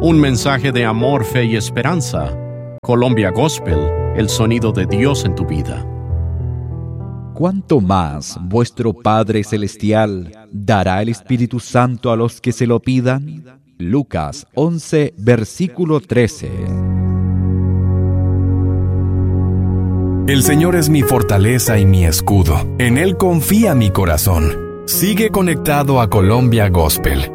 Un mensaje de amor, fe y esperanza. Colombia Gospel, el sonido de Dios en tu vida. ¿Cuánto más vuestro Padre Celestial dará el Espíritu Santo a los que se lo pidan? Lucas 11, versículo 13. El Señor es mi fortaleza y mi escudo. En Él confía mi corazón. Sigue conectado a Colombia Gospel